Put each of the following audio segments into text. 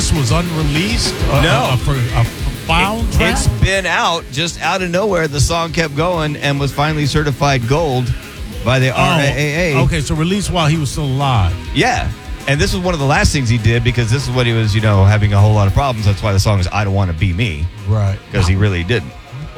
this was unreleased? No. For a found track? It's been out, just out of nowhere. The song kept going and was finally certified gold by the RIAA. Okay, so released while he was still alive. Yeah. And this was one of the last things he did because this is when he was, having a whole lot of problems. That's why the song is I Don't Want to Be Me. Right. Because he really didn't.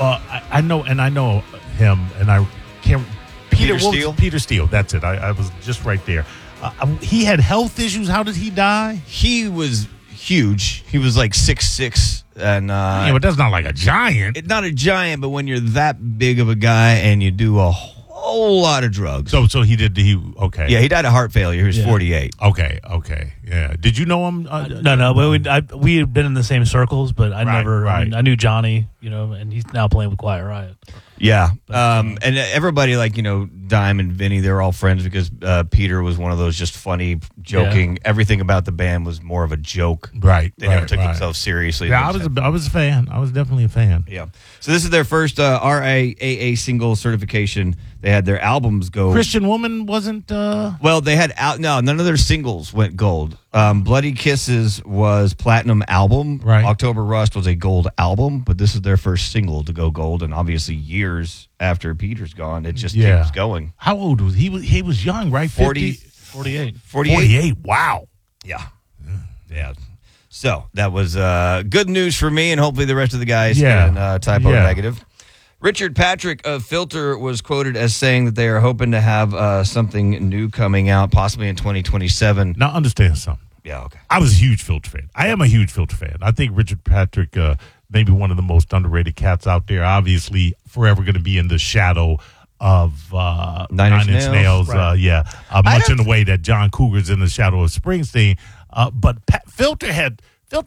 I know him, and I can't... Peter Steele? Peter Steele, that's it. I was just right there. He had health issues. How did he die? He was huge. He was like 6'6". And, yeah, but that's not like a giant. It's not a giant, but when you're that big of a guy and you do a whole lot of drugs. So okay. Yeah, he died of heart failure. He was 48. Okay. Yeah. Did you know him? No. We had been in the same circles, but I never. Right. I knew Johnny, and he's now playing with Quiet Riot. Yeah. And everybody Dime and Vinny, they're all friends because Peter was one of those just funny, joking. Yeah. Everything about the band was more of a joke. Right. They never took themselves seriously. Yeah, I was a fan. I was definitely a fan. Yeah. So this is their first RIAA single certification. They had their albums go. Christian Woman wasn't. Well, they had none of their singles went gold. Bloody Kisses was platinum album. Right. October Rust was a gold album, but this is their first single to go gold, and obviously years after Peter's gone, it just keeps going. How old was he? He was young, right? 48. 48. Wow. Yeah. Yeah. So that was good news for me, and hopefully the rest of the guys can type out negative. Richard Patrick of Filter was quoted as saying that they are hoping to have something new coming out, possibly in 2027. Now, understand something. Yeah, okay. I was a huge Filter fan. I am a huge Filter fan. I think Richard Patrick, maybe one of the most underrated cats out there. Obviously, forever going to be in the shadow of Nine Inch Nails. Right. Much in the way that John Cougar's in the shadow of Springsteen. But Filter had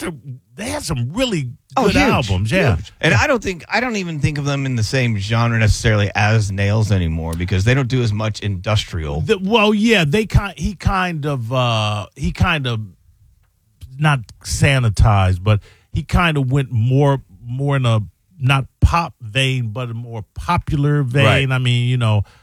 some really good albums, huge. And I don't even think of them in the same genre necessarily as Nails anymore because they don't do as much industrial. He kind of not sanitized, but he kind of went more in a not pop vein, but a more popular vein. Right. I mean,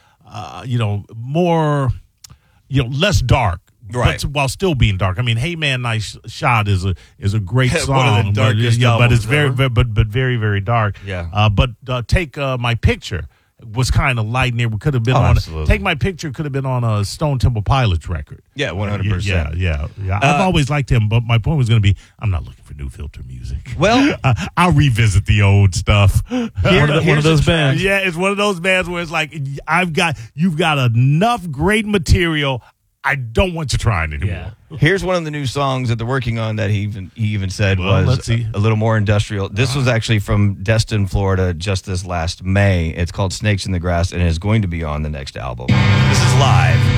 more, less dark. Right, but while still being dark. I mean, "Hey Man, Nice Shot" is a great song, one of the darkest but it's albums very very dark. Yeah. But Take My Picture was kind of light, and it could have been on. Absolutely. Take My Picture could have been on a Stone Temple Pilots record. Yeah, 100%. Yeah. I've always liked him, but my point was going to be, I'm not looking for new Filter music. Well, I'll revisit the old stuff. One of those bands. Yeah, it's one of those bands where it's like you've got enough great material. I don't want you trying anymore. Yeah. Here's one of the new songs that they're working on that he even said was let's see. a little more industrial. This was actually from Destin, Florida, just this last May. It's called Snakes in the Grass, and is going to be on the next album. This is live.